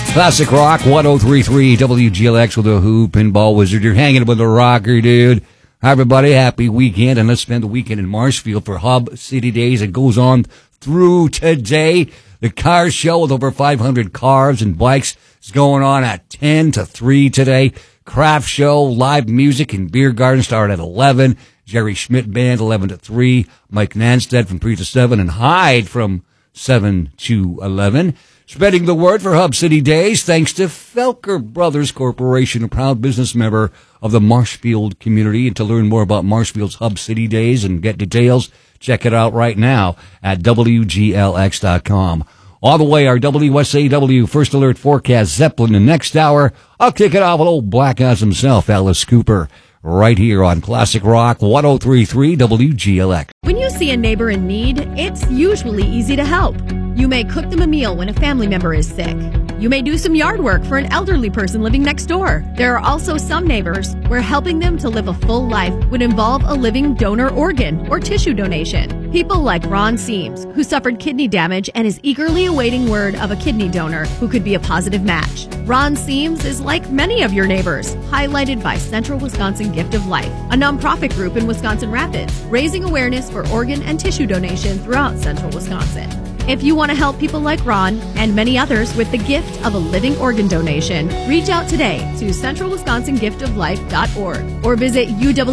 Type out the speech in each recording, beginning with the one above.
Classic Rock 103.3 WGLX with the Who Pinball Wizard. You're hanging with the rocker, dude. Hi, everybody. Happy weekend. And let's spend the weekend in Marshfield for Hub City Days. It goes on through today. The car show with over 500 cars and bikes is going on at 10 to 3 today. Craft show, live music and beer garden start at 11. Jerry Schmidt Band 11 to 3. Mike Nanstead from 3 to 7 and Hyde from 7 to 11. Spreading the word for Hub City Days thanks to Felker Brothers Corporation, a proud business member of the Marshfield community. And to learn more about Marshfield's Hub City Days and get details, check it out right now at WGLX.com. All the way, our WSAW First Alert Forecast Zeppelin. The next hour, I'll kick it off with old Black Ass himself, Alice Cooper, right here on Classic Rock 103.3 WGLX. When you see a neighbor in need, it's usually easy to help. You may cook them a meal when a family member is sick. You may do some yard work for an elderly person living next door. There are also some neighbors where helping them to live a full life would involve a living donor organ or tissue donation. People like Ron Seams, who suffered kidney damage and is eagerly awaiting word of a kidney donor who could be a positive match. Ron Seams is like many of your neighbors, highlighted by Central Wisconsin Gift of Life, a nonprofit group in Wisconsin Rapids, raising awareness for organ and tissue donation throughout Central Wisconsin. If you want to help people like Ron and many others with the gift of a living organ donation, reach out today to centralwisconsingiftoflife.org or visit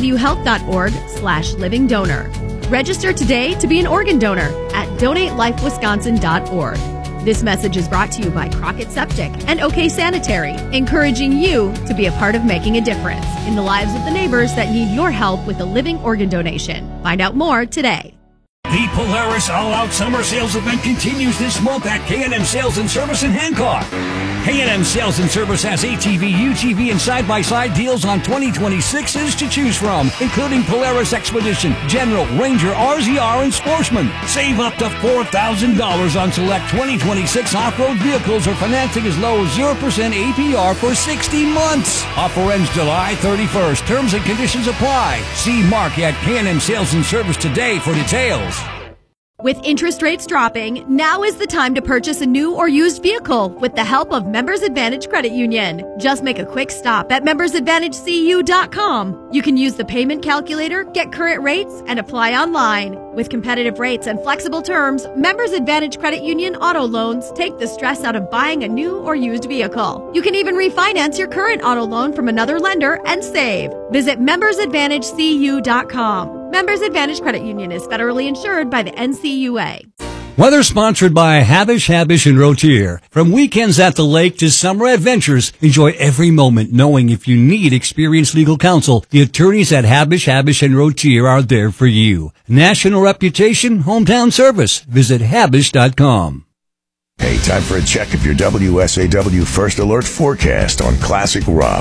uwhealth.org/living-donor. Register today to be an organ donor at donatelifewisconsin.org. This message is brought to you by Crockett Septic and OK Sanitary, encouraging you to be a part of making a difference in the lives of the neighbors that need your help with a living organ donation. Find out more today. The Polaris All-Out Summer Sales event continues this month at K&M Sales and Service in Hancock. K&M Sales and Service has ATV, UTV, and side-by-side deals on 2026s to choose from, including Polaris Expedition, General, Ranger, RZR, and Sportsman. Save up to $4,000 on select 2026 off-road vehicles or financing as low as 0% APR for 60 months. Offer ends July 31st. Terms and conditions apply. See Mark at K&M Sales and Service today for details. With interest rates dropping, now is the time to purchase a new or used vehicle with the help of Members Advantage Credit Union. Just make a quick stop at membersadvantagecu.com. You can use the payment calculator, get current rates, and apply online. With competitive rates and flexible terms, Members Advantage Credit Union auto loans take the stress out of buying a new or used vehicle. You can even refinance your current auto loan from another lender and save. Visit membersadvantagecu.com. Members Advantage Credit Union is federally insured by the NCUA. Weather sponsored by Habish, and Rotier. From weekends at the lake to summer adventures, enjoy every moment knowing if you need experienced legal counsel, the attorneys at Habish, and Rotier are there for you. National reputation, hometown service. Visit Habish.com. Hey, time for a check of your WSAW First Alert forecast on Classic Rock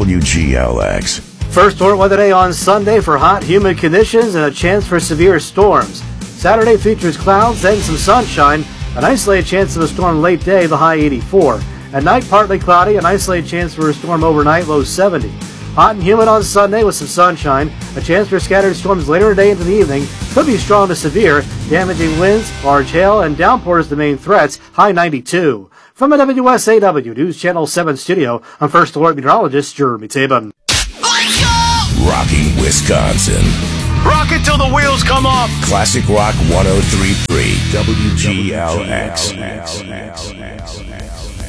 WGLX. First alert weather day on Sunday for hot, humid conditions and a chance for severe storms. Saturday features clouds, then some sunshine. An isolated chance of a storm late day, the high 84. At night, partly cloudy, an isolated chance for a storm overnight, low 70. Hot and humid on Sunday with some sunshine. A chance for scattered storms later today into the evening. Could be strong to severe, damaging winds, large hail, and downpours the main threats, high 92. From the WSAW News Channel 7 studio, I'm First Alert Meteorologist Jeremy Tabin. Rocking Wisconsin. Rock it till the wheels come off. Classic Rock 103.3 WGLX.